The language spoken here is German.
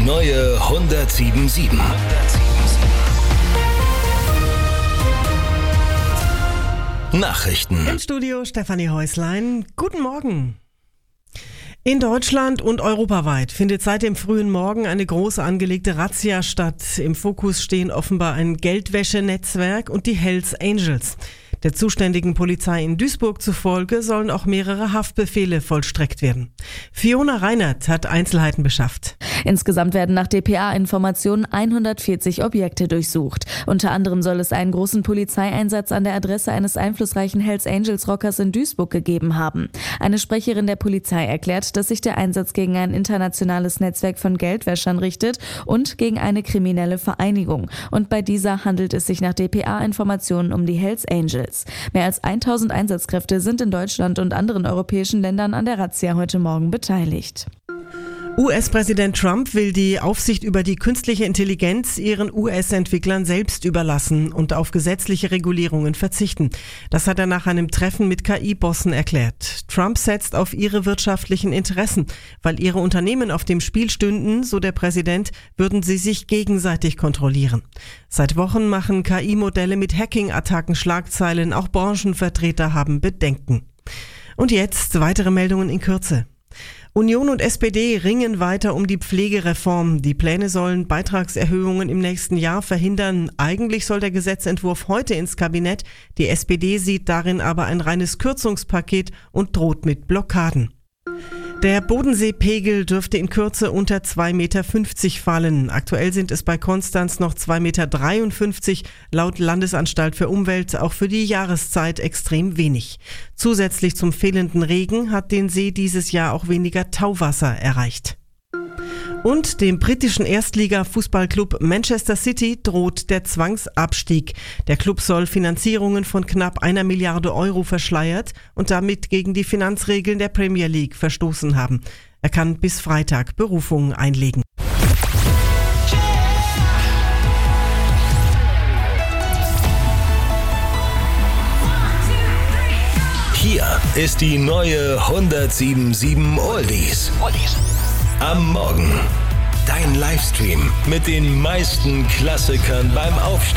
neue 107.7. Nachrichten. Im Studio Stefanie Häuslein. Guten Morgen. In Deutschland und europaweit findet seit dem frühen Morgen eine groß angelegte Razzia statt. Im Fokus stehen offenbar ein Geldwäschenetzwerk und die Hells Angels. Der zuständigen Polizei in Duisburg zufolge sollen auch mehrere Haftbefehle vollstreckt werden. Fiona Reinert hat Einzelheiten beschafft. Insgesamt werden nach dpa-Informationen 140 Objekte durchsucht. Unter anderem soll es einen großen Polizeieinsatz an der Adresse eines einflussreichen Hells Angels Rockers in Duisburg gegeben haben. Eine Sprecherin der Polizei erklärt, dass sich der Einsatz gegen ein internationales Netzwerk von Geldwäschern richtet und gegen eine kriminelle Vereinigung. Und bei dieser handelt es sich nach dpa-Informationen um die Hells Angels. Mehr als 1000 Einsatzkräfte sind in Deutschland und anderen europäischen Ländern an der Razzia heute Morgen beteiligt. US-Präsident Trump will die Aufsicht über die künstliche Intelligenz ihren US-Entwicklern selbst überlassen und auf gesetzliche Regulierungen verzichten. Das hat er nach einem Treffen mit KI-Bossen erklärt. Trump setzt auf ihre wirtschaftlichen Interessen. Weil ihre Unternehmen auf dem Spiel stünden, so der Präsident, würden sie sich gegenseitig kontrollieren. Seit Wochen machen KI-Modelle mit Hacking-Attacken Schlagzeilen. Auch Branchenvertreter haben Bedenken. Und jetzt weitere Meldungen in Kürze. Union und SPD ringen weiter um die Pflegereform. Die Pläne sollen Beitragserhöhungen im nächsten Jahr verhindern. Eigentlich soll der Gesetzentwurf heute ins Kabinett. Die SPD sieht darin aber ein reines Kürzungspaket und droht mit Blockaden. Der Bodenseepegel dürfte in Kürze unter 2,50 Meter fallen. Aktuell sind es bei Konstanz noch 2,53 Meter, laut Landesanstalt für Umwelt auch für die Jahreszeit extrem wenig. Zusätzlich zum fehlenden Regen hat den See dieses Jahr auch weniger Tauwasser erreicht. Und dem britischen Erstliga-Fußballclub Manchester City droht der Zwangsabstieg. Der Club soll Finanzierungen von knapp 1 Milliarde Euro verschleiert und damit gegen die Finanzregeln der Premier League verstoßen haben. Er kann bis Freitag Berufung einlegen. Hier ist die neue 107.7 Oldies. Am Morgen. Dein Livestream mit den meisten Klassikern beim Aufstehen.